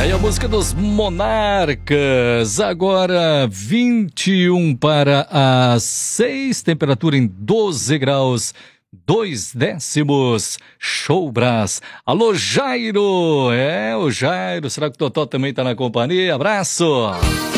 Aí a música dos Monarcas, agora 21 para as 6, temperatura em 12 graus, 2 décimos, Show Brás. Alô, Jairo, o Jairo, será que o Totó também tá na companhia? Abraço!